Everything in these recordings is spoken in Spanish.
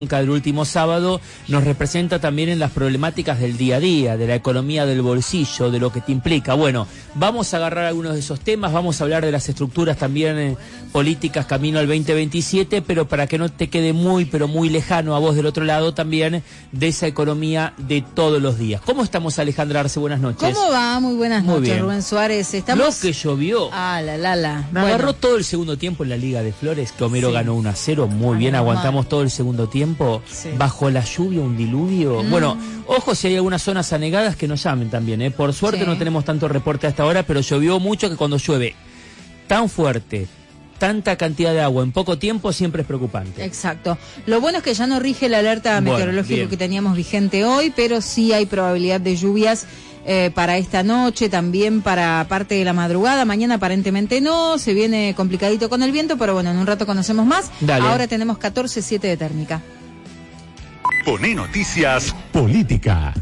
del último sábado nos representa también en las problemáticas del día a día, de la economía del bolsillo, de lo que te implica. Bueno, vamos a agarrar algunos de esos temas, vamos a hablar de las estructuras también políticas camino al 2027, pero para que no te quede muy, pero muy lejano a vos del otro lado también de esa economía de todos los días. ¿Cómo estamos, Alejandra Arce? Buenas noches. ¿Cómo va? Muy buenas noches, bien. Rubén Suárez. Estamos... Lo que llovió. Me agarró todo el segundo tiempo en la Liga de Flores, que Homero ganó 1-0, muy bien, aguantamos todo el segundo tiempo. Bajo la lluvia, un diluvio. Bueno, ojo si hay algunas zonas anegadas que nos llamen también, Por suerte no tenemos tanto reporte hasta ahora, pero llovió mucho, que cuando llueve tan fuerte, tanta cantidad de agua en poco tiempo, siempre es preocupante. Exacto. Lo bueno es que ya no rige la alerta meteorológica que teníamos vigente hoy, pero sí hay probabilidad de lluvias para esta noche, también para parte de la madrugada. Mañana aparentemente no, se viene complicadito con el viento, pero bueno, en un rato conocemos más. Dale. Ahora tenemos 14,7 de térmica. Poné Noticias Política.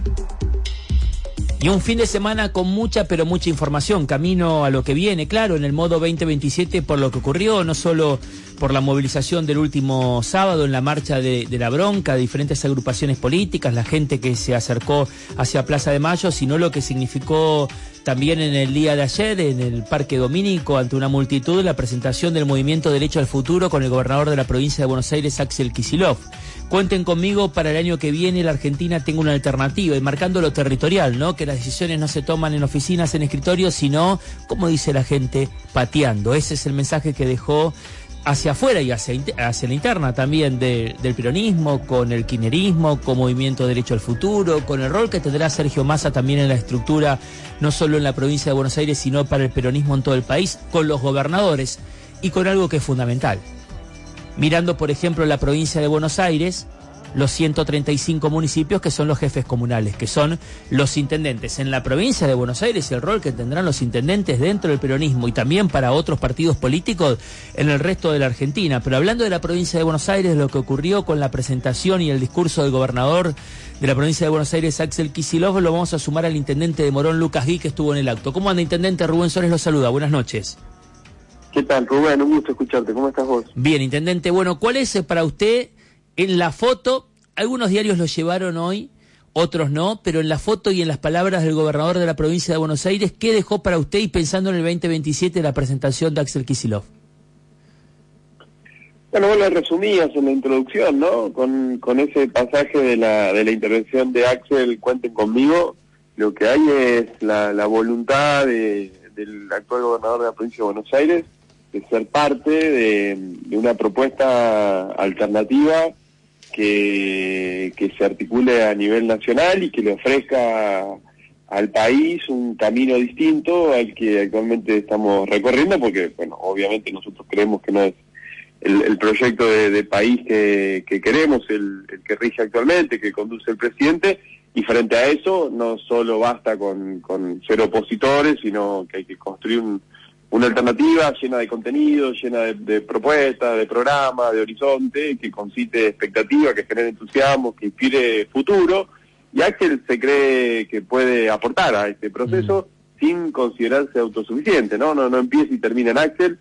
Y un fin de semana con mucha, pero mucha información, camino a lo que viene, claro, en el modo 2027 por lo que ocurrió, no solo por la movilización del último sábado en la marcha de la bronca, de diferentes agrupaciones políticas, la gente que se acercó hacia Plaza de Mayo, sino lo que significó también en el día de ayer, en el Parque Domínico, ante una multitud, la presentación del Movimiento Derecho al Futuro con el gobernador de la provincia de Buenos Aires, Axel Kicillof. Cuenten conmigo, para el año que viene la Argentina tenga una alternativa, y marcando lo territorial, ¿no? Que las decisiones no se toman en oficinas, en escritorios, sino, como dice la gente, pateando. Ese es el mensaje que dejó hacia afuera y hacia la interna también del peronismo, con el kirchnerismo, con Movimiento Derecho al Futuro, con el rol que tendrá Sergio Massa también en la estructura, no solo en la provincia de Buenos Aires, sino para el peronismo en todo el país, con los gobernadores y con algo que es fundamental. Mirando, por ejemplo, la provincia de Buenos Aires, los 135 municipios que son los jefes comunales, que son los intendentes. En la provincia de Buenos Aires, el rol que tendrán los intendentes dentro del peronismo y también para otros partidos políticos en el resto de la Argentina. Pero hablando de la provincia de Buenos Aires, lo que ocurrió con la presentación y el discurso del gobernador de la provincia de Buenos Aires, Axel Kicillof, lo vamos a sumar al intendente de Morón, Lucas Gui, que estuvo en el acto. ¿Cómo anda, intendente? Rubén Suárez lo saluda. Buenas noches. ¿Qué tal, Rubén? Un gusto escucharte. ¿Cómo estás vos? Bien, intendente. Bueno, ¿cuál es para usted en la foto? Algunos diarios lo llevaron hoy, otros no, pero en la foto y en las palabras del gobernador de la provincia de Buenos Aires, ¿qué dejó para usted y pensando en el 2027 la presentación de Axel Kicillof? Bueno, vos lo resumías en la introducción, ¿no? Con ese pasaje de la intervención de Axel, cuenten conmigo. Lo que hay es la voluntad del actual gobernador de la provincia de Buenos Aires de ser parte de una propuesta alternativa que se articule a nivel nacional y que le ofrezca al país un camino distinto al que actualmente estamos recorriendo, porque, bueno, obviamente nosotros creemos que no es el proyecto de país que queremos, el que rige actualmente, que conduce el presidente, y frente a eso no solo basta con ser opositores, sino que hay que construir una alternativa llena de contenido, llena de propuestas, de programas, de horizonte, que concite expectativa, que genere entusiasmo, que inspire futuro, y Axel se cree que puede aportar a este proceso sin considerarse autosuficiente, ¿no? No empieza y termina en Axel,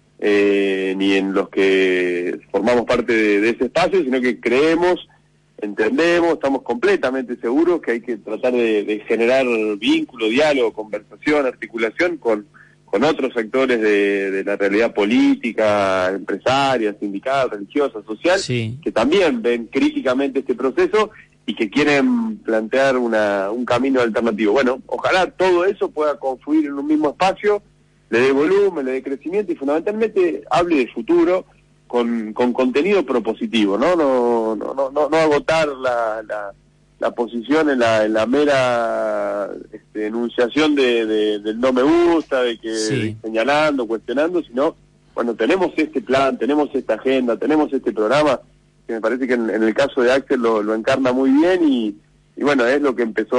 ni en los que formamos parte de ese espacio, sino que creemos, entendemos, estamos completamente seguros que hay que tratar de generar vínculo, diálogo, conversación, articulación con otros sectores de la realidad política, empresaria, sindical, religiosa, social, que también ven críticamente este proceso y que quieren plantear un camino alternativo. Bueno, ojalá todo eso pueda confluir en un mismo espacio, le dé volumen, le dé crecimiento y fundamentalmente hable de futuro con contenido propositivo, no agotar la posición en la mera enunciación del no me gusta, de que señalando, cuestionando, sino, bueno, tenemos este plan, tenemos esta agenda, tenemos este programa, que me parece que en el caso de Axel lo encarna muy bien y bueno, es lo que empezó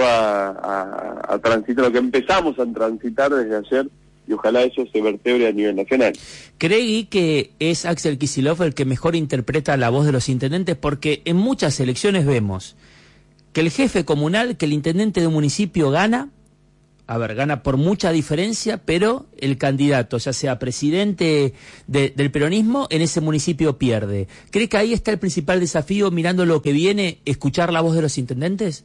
a transitar, lo que empezamos a transitar desde ayer, y ojalá eso se vertebre a nivel nacional. ¿Cree que es Axel Kicillof el que mejor interpreta la voz de los intendentes? Porque en muchas elecciones vemos que el jefe comunal, que el intendente de un municipio gana, gana por mucha diferencia, pero el candidato, ya sea presidente del peronismo, en ese municipio pierde. ¿Cree que ahí está el principal desafío, mirando lo que viene, escuchar la voz de los intendentes?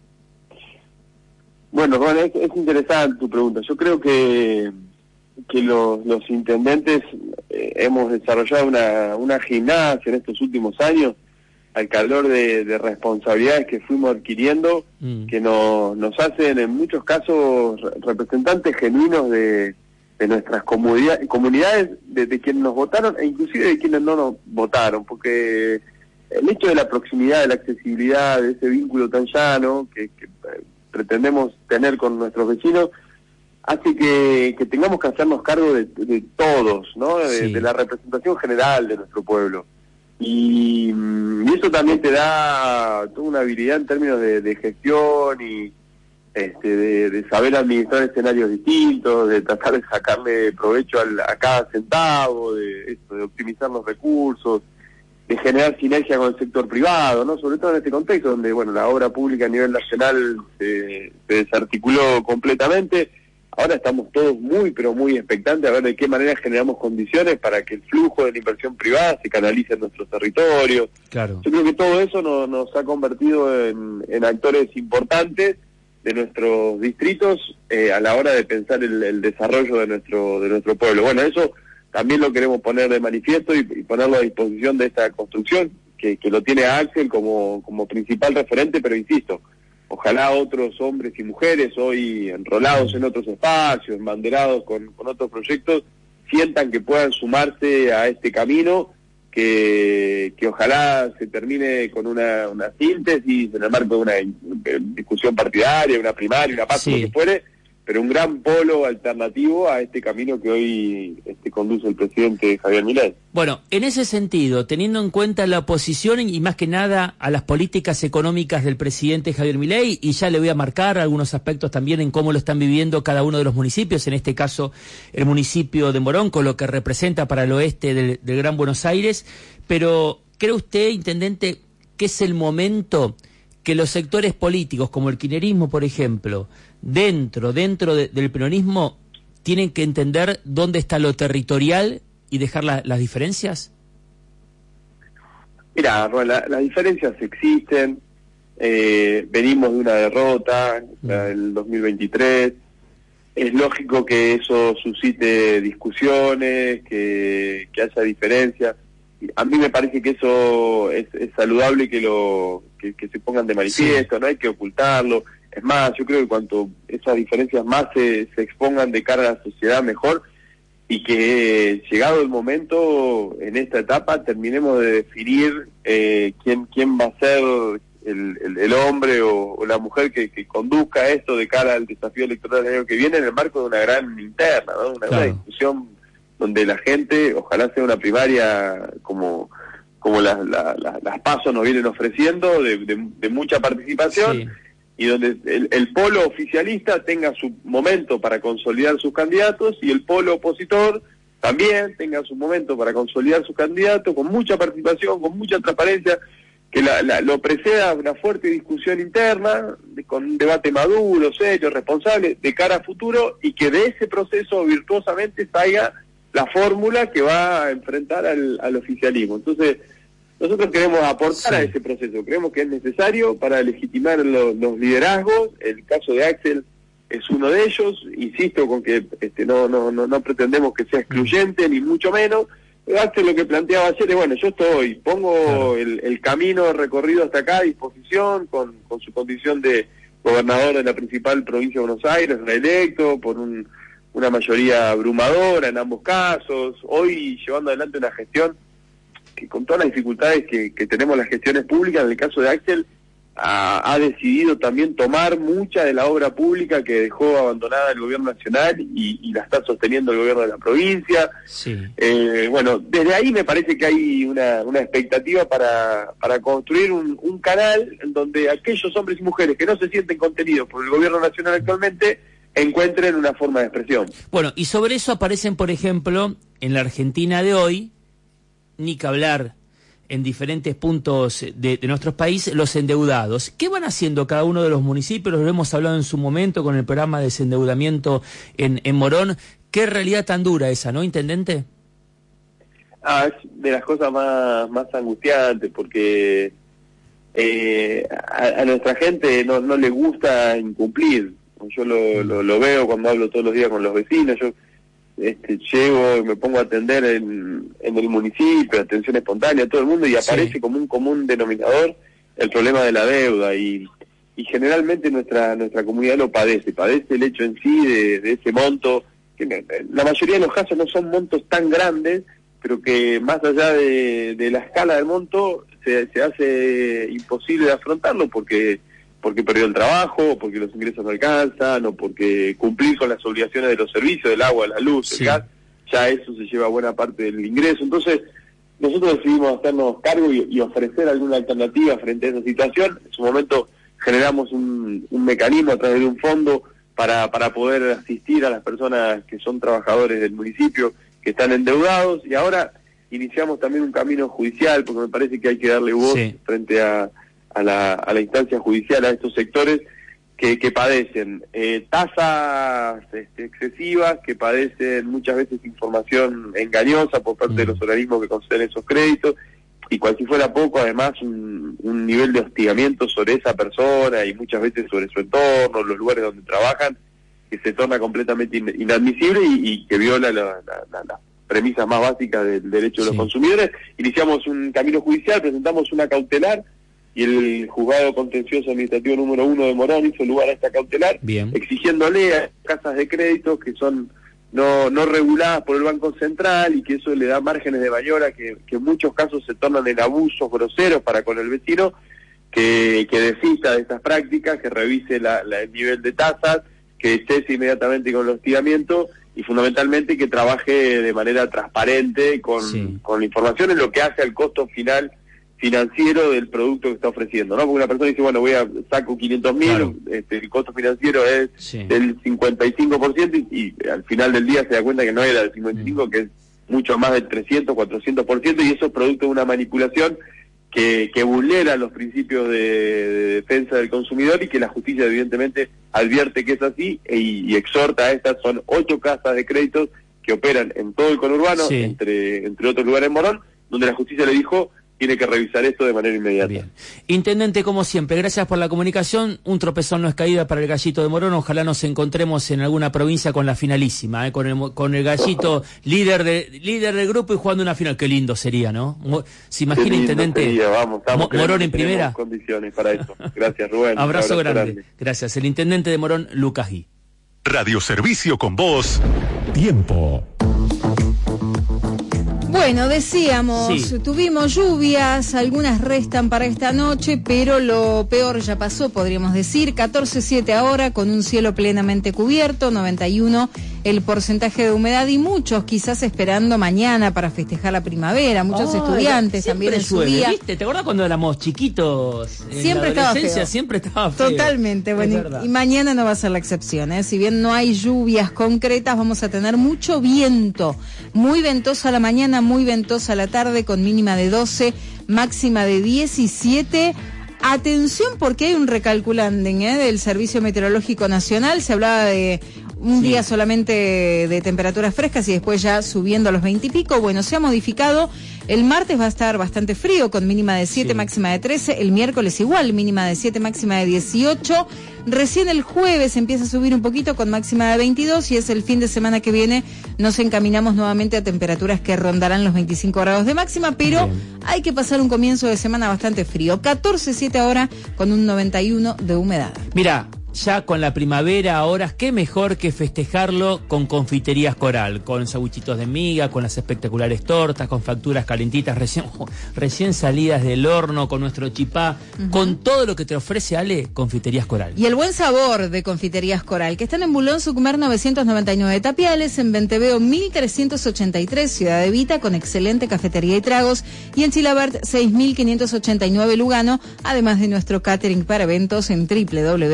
Bueno, Juan, es interesante tu pregunta. Yo creo que los intendentes hemos desarrollado una gimnasia en estos últimos años al calor de responsabilidades que fuimos adquiriendo, que nos hacen en muchos casos representantes genuinos de nuestras comunidades, de quienes nos votaron e inclusive de quienes no nos votaron, porque el hecho de la proximidad, de la accesibilidad, de ese vínculo tan llano que pretendemos tener con nuestros vecinos, hace que tengamos que hacernos cargo de todos, ¿no? De la representación general de nuestro pueblo. Y eso también te da toda una habilidad en términos de gestión y de saber administrar escenarios distintos, de tratar de sacarle provecho a cada centavo, de optimizar los recursos, de generar sinergia con el sector privado, ¿no? Sobre todo en este contexto donde, bueno, la obra pública a nivel nacional se desarticuló completamente. Ahora estamos todos muy, pero muy expectantes a ver de qué manera generamos condiciones para que el flujo de la inversión privada se canalice en nuestros territorios. Claro. Yo creo que todo eso nos ha convertido en actores importantes de nuestros distritos a la hora de pensar el desarrollo de nuestro pueblo. Bueno, eso también lo queremos poner de manifiesto y ponerlo a disposición de esta construcción, que lo tiene Axel como principal referente, pero insisto, ojalá otros hombres y mujeres hoy enrolados en otros espacios, embanderados con otros proyectos, sientan que puedan sumarse a este camino, que ojalá se termine con una síntesis en el marco de una discusión partidaria, una primaria, una PASO, lo que fuere, pero un gran polo alternativo a este camino que hoy conduce el presidente Javier Milei. Bueno, en ese sentido, teniendo en cuenta la oposición y más que nada a las políticas económicas del presidente Javier Milei, y ya le voy a marcar algunos aspectos también en cómo lo están viviendo cada uno de los municipios, en este caso el municipio de Morón, con lo que representa para el oeste del Gran Buenos Aires, pero ¿cree usted, intendente, que es el momento que los sectores políticos, como el kirchnerismo, por ejemplo, dentro del peronismo, tienen que entender dónde está lo territorial y dejar las diferencias? Mira, las diferencias existen, venimos de una derrota, el 2023, es lógico que eso suscite discusiones, que haya diferencias. A mí me parece que eso es saludable que se pongan de manifiesto, no hay que ocultarlo. Es más, yo creo que cuanto esas diferencias más se expongan de cara a la sociedad, mejor, y que llegado el momento, en esta etapa, terminemos de definir quién va a ser el hombre o la mujer que conduzca esto de cara al desafío electoral del año que viene, en el marco de una gran interna, ¿no? Una discusión donde la gente, ojalá sea una primaria como las PASO nos vienen ofreciendo, de mucha participación, y donde el polo oficialista tenga su momento para consolidar sus candidatos y el polo opositor también tenga su momento para consolidar sus candidatos con mucha participación, con mucha transparencia, que lo preceda una fuerte discusión interna, con un debate maduro, serio, responsable, de cara a futuro, y que de ese proceso virtuosamente salga la fórmula que va a enfrentar al oficialismo. Entonces, nosotros queremos aportar a ese proceso, creemos que es necesario para legitimar los liderazgos. El caso de Axel es uno de ellos, insisto con que no pretendemos que sea excluyente, ni mucho menos. Pero Axel lo que planteaba ayer es, bueno, yo pongo el camino recorrido hasta acá a disposición, con su condición de gobernador de la principal provincia de Buenos Aires, reelecto por una mayoría abrumadora en ambos casos, hoy llevando adelante una gestión que, con todas las dificultades que tenemos las gestiones públicas, en el caso de Axel, ha decidido también tomar mucha de la obra pública que dejó abandonada el gobierno nacional y la está sosteniendo el gobierno de la provincia. Bueno, desde ahí me parece que hay una expectativa para construir un canal en donde aquellos hombres y mujeres que no se sienten contenidos por el gobierno nacional actualmente encuentren una forma de expresión. Bueno, y sobre eso aparecen, por ejemplo, en la Argentina de hoy, ni que hablar, en diferentes puntos de nuestro país los endeudados. ¿Qué van haciendo cada uno de los municipios? Lo hemos hablado en su momento con el programa de desendeudamiento en Morón. ¿Qué realidad tan dura esa, no, intendente? Es de las cosas más angustiantes, porque a nuestra gente no le gusta incumplir. Yo lo veo cuando hablo todos los días con los vecinos. Yo llego y me pongo a atender en el municipio, atención espontánea, todo el mundo, y aparece como un común denominador el problema de la deuda, y generalmente nuestra comunidad lo padece el hecho en sí de ese monto, que la mayoría de los casos no son montos tan grandes, pero que más allá de la escala del monto se hace imposible de afrontarlo porque perdió el trabajo, o porque los ingresos no alcanzan, o porque cumplir con las obligaciones de los servicios, del agua, la luz, el gas, ya eso se lleva buena parte del ingreso. Entonces, nosotros decidimos hacernos cargo y ofrecer alguna alternativa frente a esa situación. En su momento generamos un mecanismo a través de un fondo para poder asistir a las personas que son trabajadores del municipio, que están endeudados, y ahora iniciamos también un camino judicial, porque me parece que hay que darle voz frente a la instancia judicial a estos sectores que padecen tasas excesivas, que padecen muchas veces información engañosa por parte de los organismos que conceden esos créditos, y cual si fuera poco, además un nivel de hostigamiento sobre esa persona y muchas veces sobre su entorno, los lugares donde trabajan, que se torna completamente inadmisible y que viola las premisas más básicas del derecho de los consumidores. Iniciamos un camino judicial, presentamos una cautelar, y el juzgado contencioso administrativo número 1 de Morón hizo lugar a esta cautelar, exigiéndole a casas de crédito que son no reguladas por el Banco Central, y que eso le da márgenes de maniobra que en muchos casos se tornan en abusos groseros para con el vecino, que desista de estas prácticas, que revise el nivel de tasas, que cese inmediatamente con el hostigamiento, y fundamentalmente que trabaje de manera transparente con la información en lo que hace al costo final financiero del producto que está ofreciendo, ¿no? Porque una persona dice, bueno, saco 500.000, el costo financiero es del 55%, y al final del día se da cuenta que no era del 55%, que es mucho más del 300, 400%, y eso es producto de una manipulación que vulnera los principios de defensa del consumidor, y que la justicia evidentemente advierte que es así y exhorta a estas. Son 8 casas de créditos que operan en todo el conurbano, entre otros lugares en Morón, donde la justicia le dijo tiene que revisar esto de manera inmediata. Bien. Intendente, como siempre, gracias por la comunicación. Un tropezón no es caída para el Gallito de Morón. Ojalá nos encontremos en alguna provincia con la finalísima, con el Gallito líder del grupo y jugando una final. Qué lindo sería, ¿no? ¿Se imagina, intendente? Sería, vamos, Morón en primera. Condiciones para eso. Gracias, Rubén. Abrazo grande. Gracias. El intendente de Morón, Lucas Gui. Radioservicio con vos. Tiempo. Bueno, decíamos, tuvimos lluvias, algunas restan para esta noche, pero lo peor ya pasó, podríamos decir. 14:07 ahora, con un cielo plenamente cubierto, 91 el porcentaje de humedad, y muchos quizás esperando mañana para festejar la primavera, muchos estudiantes también en su día. ¿Viste? ¿Te acuerdas cuando éramos chiquitos? Siempre estaba feo. Siempre estaba feo. Totalmente, bueno, y mañana no va a ser la excepción, ¿eh? Si bien no hay lluvias concretas, vamos a tener mucho viento, muy ventosa la mañana, muy ventosa la tarde, con mínima de 12, máxima de 17. Atención, porque hay un recalculanding del Servicio Meteorológico Nacional. Se hablaba de un día solamente de temperaturas frescas y después ya subiendo a los 20 y pico. Bueno, se ha modificado. El martes va a estar bastante frío, con mínima de 7, máxima de 13. El miércoles igual, mínima de 7, máxima de 18. Recién el jueves empieza a subir un poquito, con máxima de 22, y es el fin de semana que viene. Nos encaminamos nuevamente a temperaturas que rondarán los 25 grados de máxima, pero hay que pasar un comienzo de semana bastante frío. 14:07 ahora, con un 91 de humedad. Mira, ya con la primavera ahora, qué mejor que festejarlo con Confiterías Coral, con sanguchitos de miga, con las espectaculares tortas, con facturas calentitas recién salidas del horno, con nuestro chipá, con todo lo que te ofrece, Ale, Confiterías Coral. Y el buen sabor de Confiterías Coral, que están en Bulón Sucumer 999 Tapiales, en Venteveo 1383, Ciudad de Vita, con excelente cafetería y tragos, y en Chilabert 6589 Lugano, además de nuestro catering para eventos en www.confiteríascoral.com.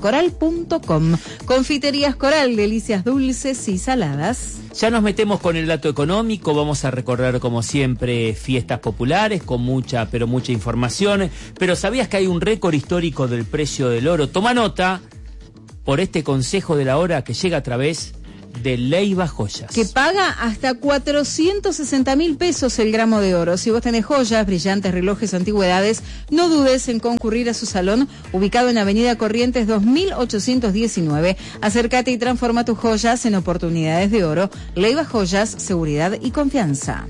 coral.com. Confiterías Coral, delicias dulces y saladas. Ya nos metemos con el dato económico, vamos a recorrer como siempre fiestas populares con mucha, pero mucha información. Pero ¿sabías que hay un récord histórico del precio del oro? Toma nota por este consejo de la hora que llega a través de Leiva Joyas. Que paga hasta 460.000 pesos el gramo de oro. Si vos tenés joyas, brillantes, relojes, antigüedades, no dudes en concurrir a su salón, ubicado en Avenida Corrientes 2819. Acércate y transforma tus joyas en oportunidades de oro. Leiva Joyas, seguridad y confianza.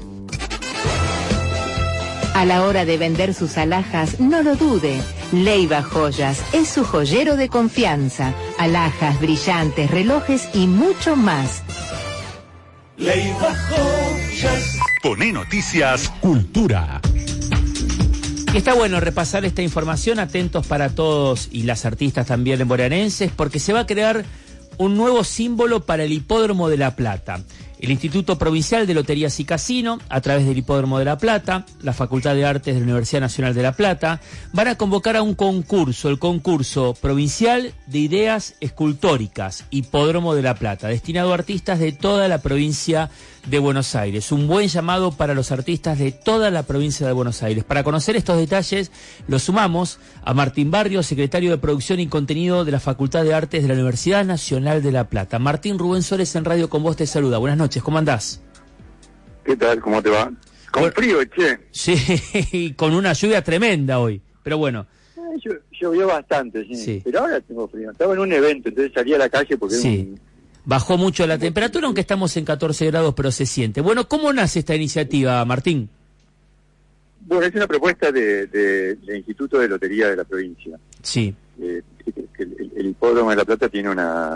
A la hora de vender sus alhajas, no lo dude. Leiva Joyas es su joyero de confianza. Alhajas, brillantes, relojes y mucho más. Leiva Joyas. Poné noticias. Cultura. Y está bueno repasar esta información, atentos para todos y las artistas también bonaerenses, porque se va a crear un nuevo símbolo para el Hipódromo de La Plata. El Instituto Provincial de Loterías y Casino, a través del Hipódromo de La Plata, la Facultad de Artes de la Universidad Nacional de La Plata, van a convocar a un concurso, el concurso provincial de ideas escultóricas, Hipódromo de La Plata, destinado a artistas de toda la provincia de Buenos Aires. Un buen llamado para los artistas de toda la provincia de Buenos Aires. Para conocer estos detalles, lo sumamos a Martín Barrio, secretario de Producción y Contenido de la Facultad de Artes de la Universidad Nacional de La Plata. Martín, Rubén Sores en Radio Con Vos te saluda. Buenas noches, ¿cómo andás? ¿Qué tal? ¿Cómo te va? Con frío, che. Sí, con una lluvia tremenda hoy, pero bueno. Llovió bastante, sí, pero ahora tengo frío. Estaba en un evento, entonces salí a la calle porque sí. Bajó mucho la temperatura, aunque estamos en 14 grados, pero se siente. Bueno, ¿cómo nace esta iniciativa, Martín? Bueno, es una propuesta del Instituto de Lotería de la provincia. Sí. El Hipódromo de La Plata tiene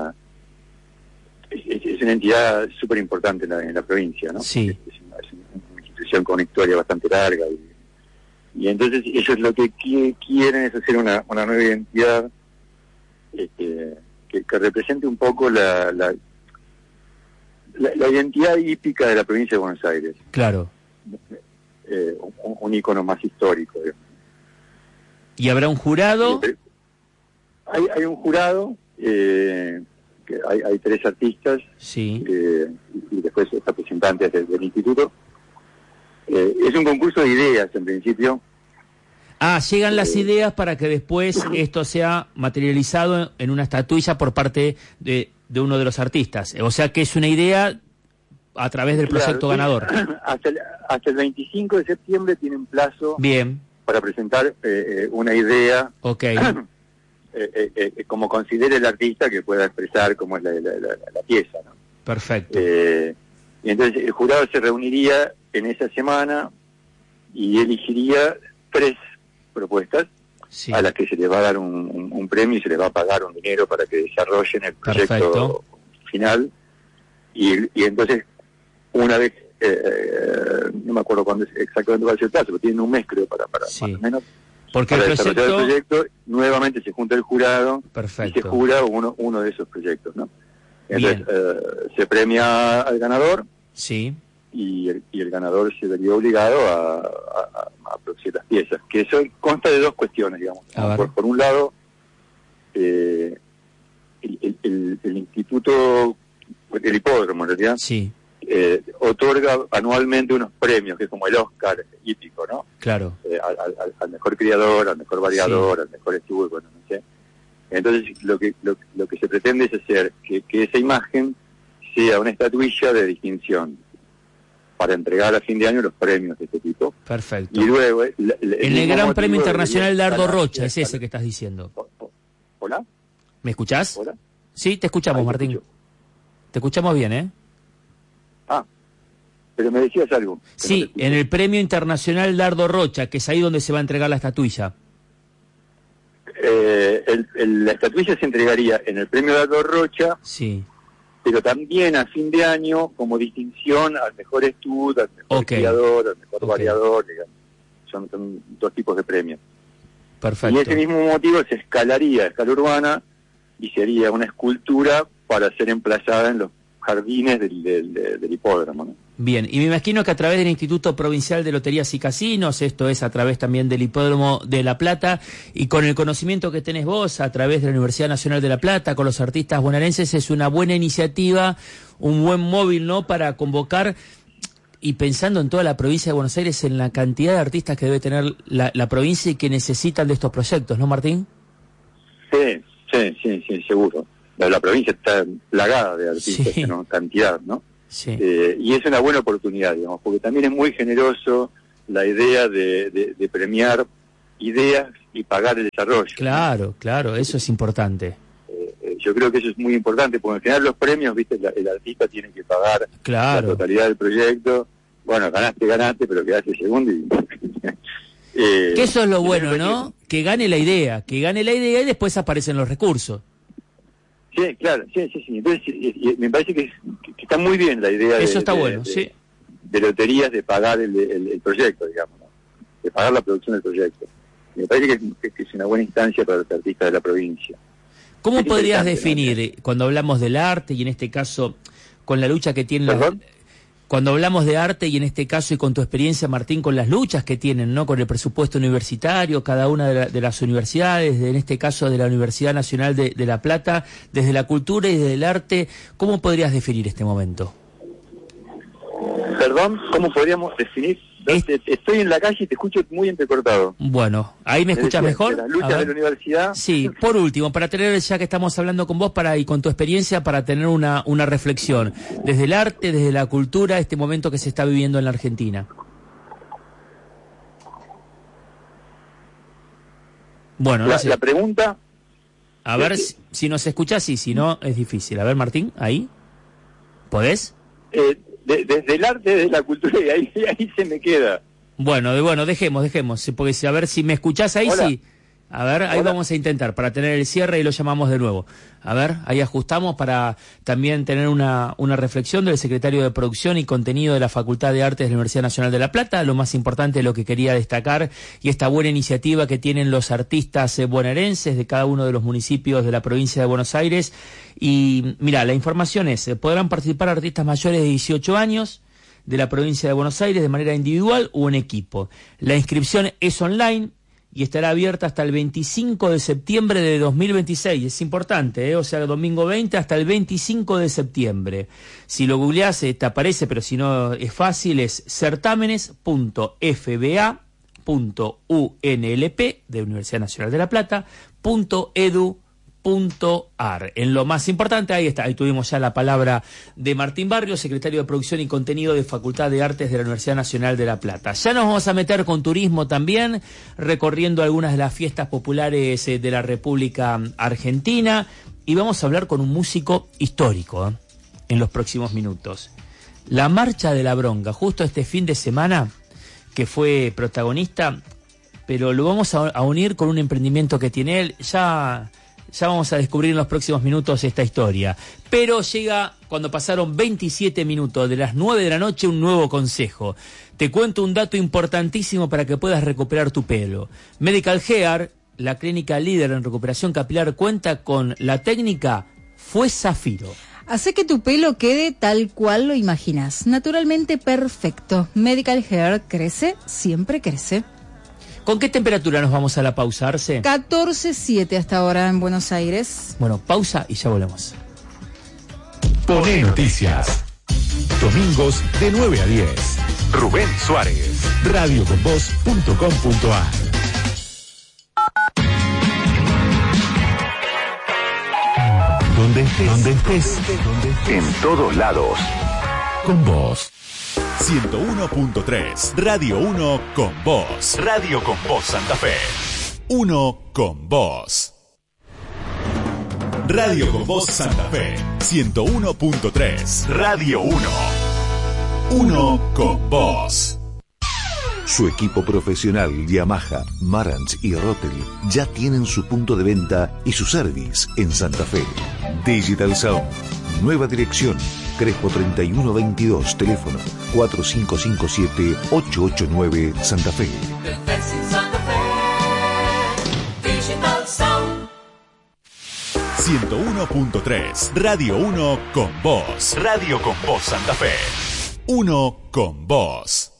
es una entidad súper importante en la provincia, ¿no? Sí. Es una institución con una historia bastante larga. Y entonces ellos lo que quieren es hacer una nueva identidad que represente un poco la identidad hípica de la provincia de Buenos Aires. Claro. Un ícono más histórico, digamos. ¿Y habrá un jurado? Hay un jurado, que hay 3 artistas, sí. Y después representantes del instituto. Es un concurso de ideas, en principio. Llegan las ideas para que después esto sea materializado en una estatuilla por parte de uno de los artistas. O sea que es una idea a través del proyecto ganador. Hasta el 25 de septiembre tienen plazo. Bien. Para presentar una idea. Ok. Como considere el artista que pueda expresar cómo es la pieza, ¿no? Perfecto. Y entonces el jurado se reuniría en esa semana y elegiría 3 propuestas, sí, a las que se les va a dar un premio y se les va a pagar un dinero para que desarrollen el proyecto. Perfecto. Final. Y entonces, una vez, no me acuerdo cuándo exactamente va a ser el plazo, pero tienen un mes, creo, para sí, más o menos. Porque para el proyecto, nuevamente se junta el jurado. Perfecto. Y se jura uno de esos proyectos, ¿no? Entonces, se premia al ganador. Sí. Y el ganador se vería obligado a producir las piezas, que eso consta de 2 cuestiones, digamos. Por un lado, el instituto, el hipódromo en realidad, sí, otorga anualmente unos premios, que es como el Oscar hípico, ¿no? Claro. Al mejor criador, al mejor variador, sí, al mejor estudio, bueno, no sé. Entonces lo que se pretende es hacer que esa imagen sea una estatuilla de distinción para entregar a fin de año los premios de este tipo. Perfecto. Y luego el Gran Premio Internacional Dardo Rocha, es ese que estás diciendo. ¿Hola? ¿Me escuchás? ¿Hola? Sí, te escuchamos, Martín. Te escuchamos bien, ¿eh? Pero me decías algo. Sí, en el Premio Internacional Dardo Rocha, que es ahí donde se va a entregar la estatuilla. La estatuilla se entregaría en el Premio Dardo Rocha. Sí. Pero también a fin de año como distinción al mejor estudio, al mejor criador, al mejor variador, digamos. Son 2 tipos de premios. Perfecto. Y ese mismo motivo se escalaría a escala urbana y sería una escultura para ser emplazada en los jardines del hipódromo, ¿no? Bien, y me imagino que a través del Instituto Provincial de Loterías y Casinos, esto es a través también del Hipódromo de La Plata, y con el conocimiento que tenés vos a través de la Universidad Nacional de La Plata, con los artistas bonaerenses, es una buena iniciativa, un buen móvil, ¿no?, para convocar, y pensando en toda la provincia de Buenos Aires, en la cantidad de artistas que debe tener la provincia y que necesitan de estos proyectos, ¿no, Martín? Sí, seguro. La provincia está plagada de artistas, sí, ¿no? Cantidad, ¿no? Sí. Y es una buena oportunidad, digamos, porque también es muy generoso la idea de premiar ideas y pagar el desarrollo. Claro, claro, eso es importante. Yo creo que eso es muy importante, porque en general los premios, viste, el artista tiene que pagar la totalidad del proyecto. Bueno, ganaste, pero quedaste segundo y... que eso es lo bueno, ¿no? Que gane la idea y después aparecen los recursos. Sí, claro, sí. Entonces, me parece que está muy bien la idea eso está bueno, sí, de loterías, de pagar el proyecto, digamos, ¿no? De pagar la producción del proyecto. Me parece que es una buena instancia para los artistas de la provincia. ¿Cómo podrías definir, cuando hablamos del arte, y en este caso, con la lucha que tienen... Cuando hablamos de arte, y en este caso, y con tu experiencia, Martín, con las luchas que tienen, ¿no?, con el presupuesto universitario, cada una de las universidades, en este caso de la Universidad Nacional de La Plata, desde la cultura y desde el arte, ¿cómo podrías definir este momento? Perdón, ¿cómo podríamos definir? Estoy en la calle y te escucho muy entrecortado. Bueno, ¿ahí me escuchas mejor? Las luchas de la universidad. Sí, por último, para tener, ya que estamos hablando con vos y con tu experiencia, para tener una reflexión, desde el arte, desde la cultura, este momento que se está viviendo en la Argentina. Bueno, la pregunta... A ver si nos escuchás, y si no, es difícil. A ver, Martín, ¿ahí? ¿Podés? Desde el arte, desde la cultura, y ahí se me queda. Bueno, dejemos, porque a ver si me escuchás ahí. Hola. Sí. A ver, ahí vamos a intentar, para tener el cierre, y lo llamamos de nuevo. A ver, ahí ajustamos para también tener una reflexión del secretario de Producción y Contenido de la Facultad de Artes de la Universidad Nacional de La Plata, lo más importante, lo que quería destacar, y esta buena iniciativa que tienen los artistas bonaerenses de cada uno de los municipios de la provincia de Buenos Aires. Y mira, la información es, podrán participar artistas mayores de 18 años de la provincia de Buenos Aires de manera individual o en equipo. La inscripción es online y estará abierta hasta el 25 de septiembre de 2026. Es importante, o sea, domingo 20 hasta el 25 de septiembre. Si lo googleás, te aparece, pero si no es fácil, es certámenes.fba.unlp de Universidad Nacional de La Plata, .edu.ar. En lo más importante, ahí está, ahí tuvimos ya la palabra de Martín Barrios, secretario de Producción y Contenido de Facultad de Artes de la Universidad Nacional de La Plata. Ya nos vamos a meter con turismo también, recorriendo algunas de las fiestas populares de la República Argentina, y vamos a hablar con un músico histórico en los próximos minutos. La Marcha de la Bronca, justo este fin de semana, que fue protagonista, pero lo vamos a unir con un emprendimiento que tiene él. Ya vamos a descubrir en los próximos minutos esta historia. Pero llega, cuando pasaron 27 minutos de las 9 de la noche, un nuevo consejo. Te cuento un dato importantísimo para que puedas recuperar tu pelo. Medical Hair, la clínica líder en recuperación capilar, cuenta con la técnica Fue Zafiro. Hace que tu pelo quede tal cual lo imaginas. Naturalmente perfecto. Medical Hair crece, siempre crece. ¿Con qué temperatura nos vamos a la pausa, Arce? 14.7 hasta ahora en Buenos Aires. Bueno, pausa y ya volvemos. Poné Noticias. Domingos de 9 a 10. Rubén Suárez. radioconvoz.com.ar. Donde estés. En todos lados. Con vos. 101.3, Radio 1 con vos. Radio con vos Santa Fe. 1 con vos. Radio con vos Santa Fe. 101.3, Radio 1. 1 con vos. Su equipo profesional Yamaha, Marantz y Rotary ya tienen su punto de venta y su service en Santa Fe. Digital Sound, nueva dirección, Crespo 3122, teléfono 4557-889 Santa Fe. 101.3. Radio 1 con vos. Radio con vos Santa Fe. 1 con vos.